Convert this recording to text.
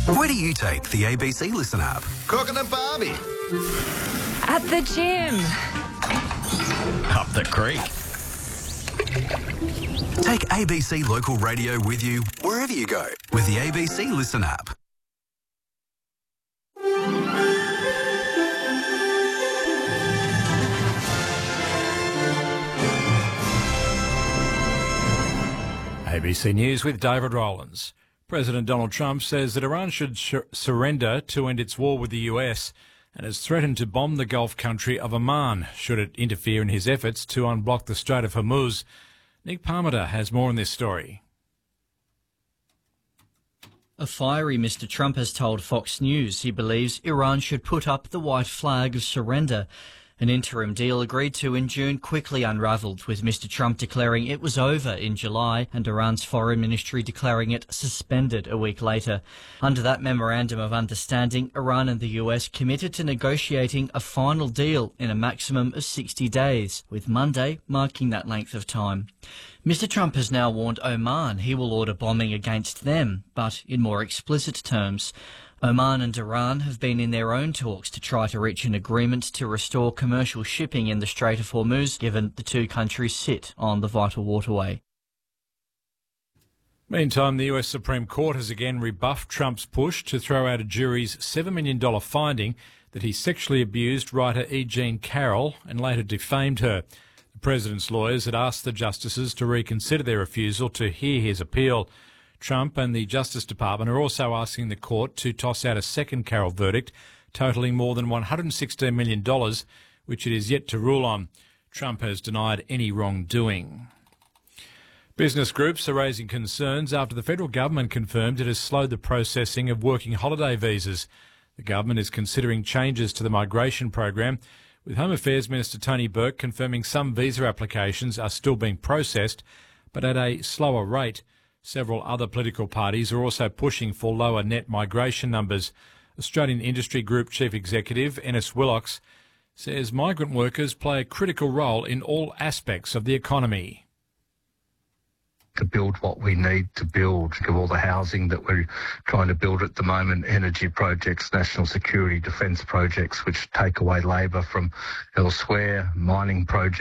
Where do you take the ABC Listen app? Cooking a barbie. At the gym. Up the creek. Take ABC Local Radio with you wherever you go with the ABC Listen app. ABC News with David Rowlands. President Donald Trump says that Iran should surrender to end its war with the US and has threatened to bomb the Gulf country of Oman should it interfere in his efforts to unblock the Strait of Hormuz. Nick Parmenter has more on this story. A fiery Mr. Trump has told Fox News he believes Iran should put up the white flag of surrender. An interim deal agreed to in June quickly unravelled, with Mr. Trump declaring it was over in July and Iran's foreign ministry declaring it suspended a week later. Under that memorandum of understanding, Iran and the US committed to negotiating a final deal in a maximum of 60 days, with Monday marking that length of time. Mr. Trump has now warned Oman he will order bombing against them, but in more explicit terms. Oman and Iran have been in their own talks to try to reach an agreement to restore commercial shipping in the Strait of Hormuz, given the two countries sit on the vital waterway. Meantime, the US Supreme Court has again rebuffed Trump's push to throw out a jury's $7 million finding that he sexually abused writer E. Jean Carroll and later defamed her. The president's lawyers had asked the justices to reconsider their refusal to hear his appeal. Trump and the Justice Department are also asking the court to toss out a second Carroll verdict, totalling more than $116 million, which it is yet to rule on. Trump has denied any wrongdoing. Business groups are raising concerns after the federal government confirmed it has slowed the processing of working holiday visas. The government is considering changes to the migration program, with Home Affairs Minister Tony Burke confirming some visa applications are still being processed, but at a slower rate. Several other political parties are also pushing for lower net migration numbers. Australian Industry Group Chief Executive Ennis Willocks says migrant workers play a critical role in all aspects of the economy. To build what we need to build, of all the housing that we're trying to build at the moment, energy projects, national security, defence projects, which take away labour from elsewhere, mining projects.